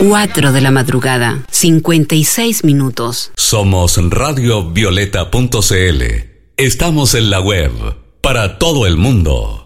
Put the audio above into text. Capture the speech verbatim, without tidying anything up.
cuatro de la madrugada, cincuenta y seis minutos. Somos radio violeta punto c l. Estamos en la web para todo el mundo.